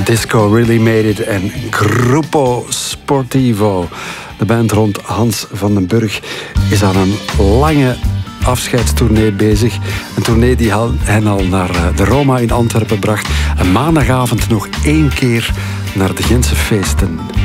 Disco Really Made It en Gruppo Sportivo. De band rond Hans van den Burg is aan een lange afscheidstournee bezig. Een tournee die hen al naar de Roma in Antwerpen bracht. En maandagavond nog 1 keer naar de Gentse feesten.